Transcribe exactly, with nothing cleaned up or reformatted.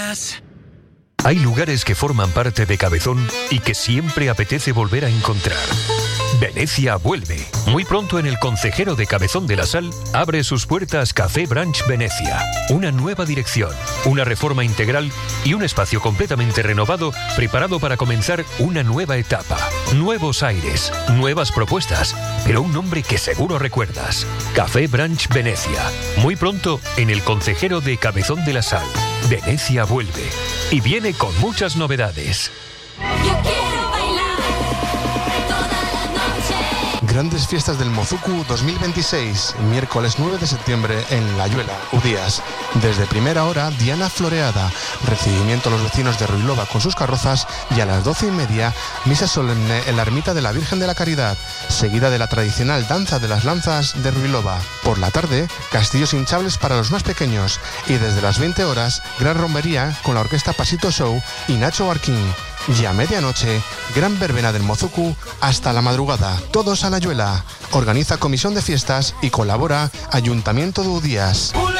más. Hay lugares que forman parte de Cabezón y que siempre apetece volver a encontrar. Venecia vuelve. Muy pronto en el Concejero de Cabezón de la Sal abre sus puertas Café Branch Venecia. Una nueva dirección, una reforma integral y un espacio completamente renovado preparado para comenzar una nueva etapa. Nuevos aires, nuevas propuestas, pero un nombre que seguro recuerdas. Café Branch Venecia. Muy pronto en el Concejero de Cabezón de la Sal. Venecia vuelve. Y viene con muchas novedades. Yo quiero bailar toda la noche. Grandes fiestas del Mozuku dos mil veintiséis, miércoles nueve de septiembre en La Ayuela, Udías. Desde primera hora, Diana Floreada, recibimiento a los vecinos de Ruilova con sus carrozas y a las doce y media, misa solemne en la ermita de la Virgen de la Caridad, seguida de la tradicional danza de las lanzas de Ruilova. Por la tarde, castillos hinchables para los más pequeños y desde las veinte horas, gran romería con la orquesta Pasito Show y Nacho Barquín. Y a medianoche, gran verbena del Mozuku hasta la madrugada. Todos a La Ayuela. Organiza Comisión de Fiestas y colabora Ayuntamiento de Udías.